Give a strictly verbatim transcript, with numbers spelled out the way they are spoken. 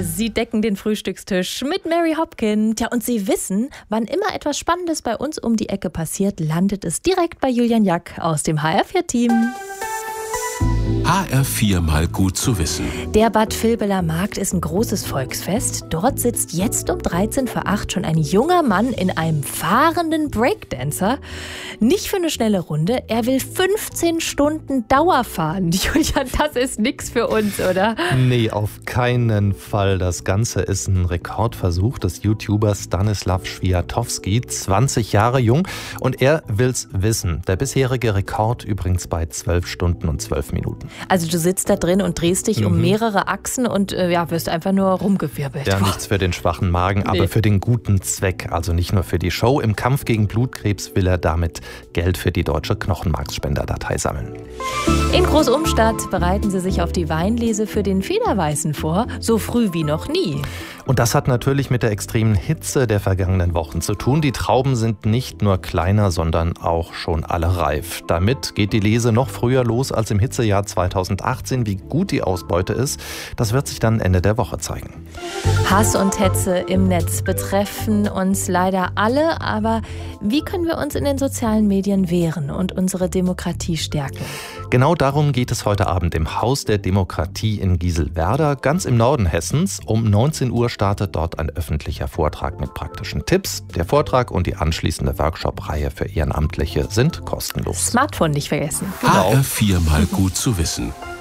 Sie decken den Frühstückstisch mit Mary Hopkin. Tja, und Sie wissen, wann immer etwas Spannendes bei uns um die Ecke passiert, landet es direkt bei Julian Jack aus dem H R vier Team. H R vier mal gut zu wissen. Der Bad Vilbeler Markt ist ein großes Volksfest. Dort sitzt jetzt um dreizehn vor acht schon ein junger Mann in einem fahrenden Breakdancer. Nicht für eine schnelle Runde, er will fünfzehn Stunden Dauer fahren. Julian, das ist nix für uns, oder? Nee, auf keinen Fall. Das Ganze ist ein Rekordversuch des YouTubers Stanislav Swiatowski, zwanzig Jahre jung. Und er will's wissen. Der bisherige Rekord übrigens bei zwölf Stunden und zwölf Minuten. Also du sitzt da drin und drehst dich mhm. um mehrere Achsen und äh, ja, wirst einfach nur rumgewirbelt. Ja, nichts für den schwachen Magen, aber nee. für den guten Zweck. Also nicht nur für die Show. Im Kampf gegen Blutkrebs will er damit Geld für die Deutsche Knochenmarksspenderdatei sammeln. In Großumstadt bereiten sie sich auf die Weinlese für den Federweißen vor, so früh wie noch nie. Und das hat natürlich mit der extremen Hitze der vergangenen Wochen zu tun. Die Trauben sind nicht nur kleiner, sondern auch schon alle reif. Damit geht die Lese noch früher los als im Hitzejahr zweitausendachtzehn. Wie gut die Ausbeute ist, das wird sich dann Ende der Woche zeigen. Hass und Hetze im Netz betreffen uns leider alle. Aber wie können wir uns in den sozialen Medien wehren und unsere Demokratie stärken? Genau darum geht es heute Abend im Haus der Demokratie in Gieselwerder, ganz im Norden Hessens. Um neunzehn Uhr startet dort ein öffentlicher Vortrag mit praktischen Tipps. Der Vortrag und die anschließende Workshop-Reihe für Ehrenamtliche sind kostenlos. Smartphone nicht vergessen. Genau. H R vier mal gut zu wissen.